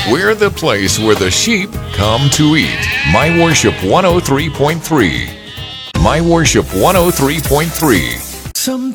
We're the place where the sheep come to eat. My Worship 103.3. My Worship 103.3. Sometimes